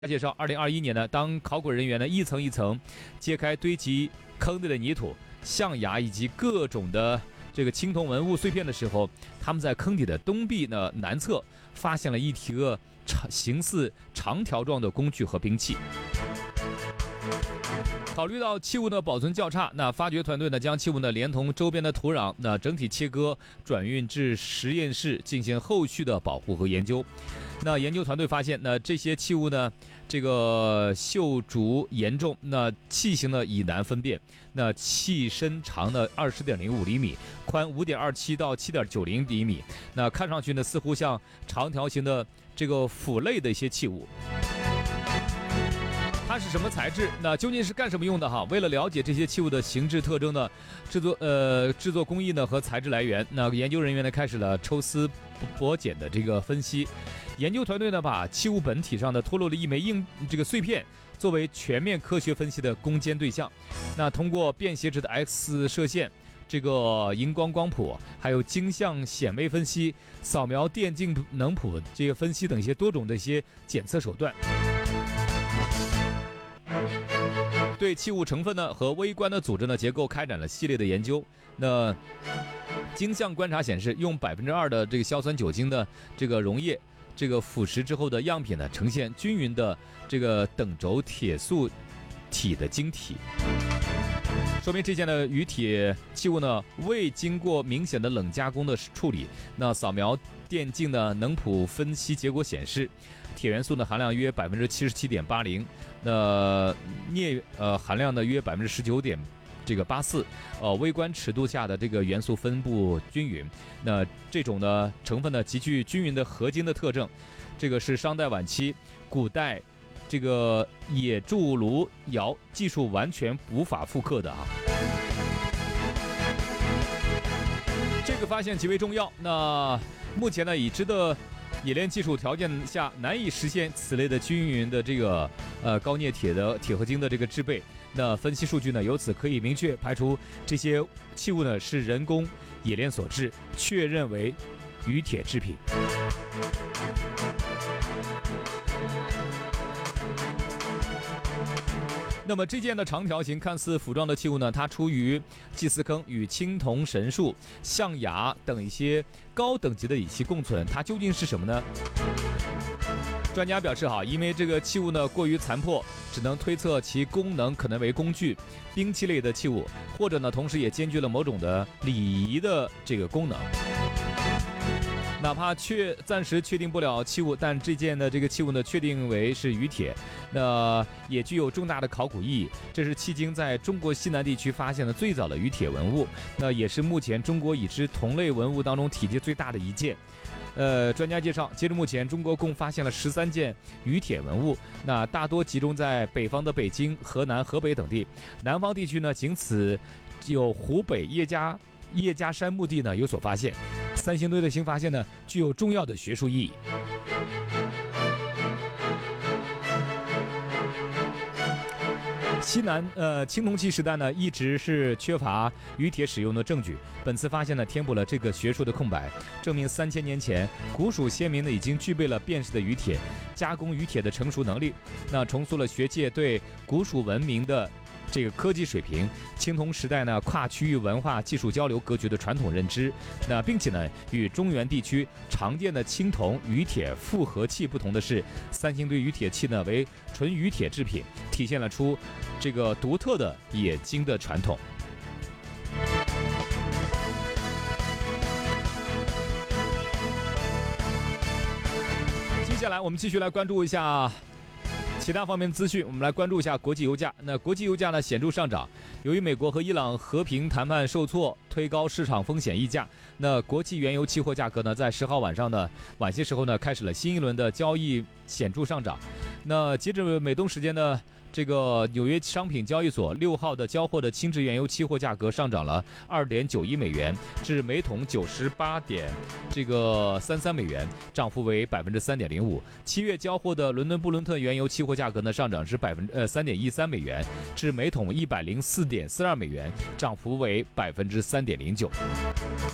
介绍，2021年呢，当考古人员呢一层一层揭开堆积坑内的泥土、象牙以及各种的这个青铜文物碎片的时候，他们在坑底的东壁呢南侧发现了一个形似长条状的工具和兵器。考虑到器物的保存较差，那发掘团队呢将器物呢连同周边的土壤那整体切割，转运至实验室进行后续的保护和研究。那研究团队发现，那这些器物呢，这个锈竹严重，那器型呢已难分辨。那器身长呢20.05厘米，宽5.27到7.90厘米。那看上去呢似乎像长条形的这个斧类的一些器物。它是什么材质？那究竟是干什么用的哈？为了了解这些器物的形制特征呢，制作工艺呢和材质来源，那研究人员呢开始了抽丝剥茧的这个分析。研究团队呢把器物本体上的脱落的一枚这个碎片作为全面科学分析的攻坚对象。那通过便携式的 X 射线、这个荧光光谱，还有晶相显微分析、扫描电镜能谱这些分析等一些多种的一些检测手段，对器物成分呢和微观的组织呢结构开展了系列的研究。那晶相观察显示，用2%的这个硝酸酒精的这个溶液这个腐蚀之后的样品呢，呈现均匀的这个等轴铁素体的晶体，说明这件的铝铁器物呢未经过明显的冷加工的处理。那扫描电镜的能谱分析结果显示，铁元素的含量约77.80%，那镍含量呢约19.84%，微观尺度下的这个元素分布均匀。那这种呢成分呢极具均匀的合金的特征，这个是商代晚期、古代这个冶铸炉窑技术完全无法复刻的啊。这个发现极为重要。那目前呢已知的冶炼技术条件下难以实现此类的均匀的这个高镍铁的铁合金的这个制备。那分析数据呢由此可以明确排除这些器物呢是人工冶炼所致，确认为铝铁制品。那么这件的长条形看似腐状的器物呢，它出于祭祀坑，与青铜神树、象牙等一些高等级的仪器共存，它究竟是什么呢？专家表示因为这个器物呢过于残破，只能推测其功能可能为工具、兵器类的器物，或者呢同时也兼具了某种的礼仪的这个功能。哪怕暂时确定不了器物，但这件的这个器物呢确定为是铝铁，那也具有重大的考古意义。这是迄今在中国西南地区发现的最早的铝铁文物，那也是目前中国已知同类文物当中体积最大的一件。专家介绍，截至目前，中国共发现了13件铝铁文物，那大多集中在北方的北京、河南、河北等地，南方地区呢仅此有湖北叶家山墓地呢有所发现。三星堆的新发现呢具有重要的学术意义。西南青铜器时代呢一直是缺乏铝铁使用的证据，本次发现呢填补了这个学术的空白，证明3000年前古蜀先民呢已经具备了辨识的铝铁、加工铝铁的成熟能力，那重塑了学界对古蜀文明的这个科技水平，青铜时代呢跨区域文化技术交流格局的传统认知，那并且呢与中原地区常见的青铜铝铁复合器不同的是，三星堆铝铁器呢为纯铝铁制品，体现了出这个独特的冶金的传统。接下来我们继续来关注一下其他方面资讯，我们来关注一下国际油价。那国际油价呢显著上涨，由于美国和伊朗和平谈判受挫，推高市场风险溢价。那国际原油期货价格呢，在10号晚些时候呢，开始了新一轮的交易，显著上涨。那截至美东时间呢，这个纽约商品交易所6号的交货的轻质原油期货价格上涨了2.91美元，至每桶98.33美元，涨幅为3.05%。7月交货的伦敦布伦特原油期货价格呢，上涨至3.13美元，至每桶104.42美元，涨幅为3.09%。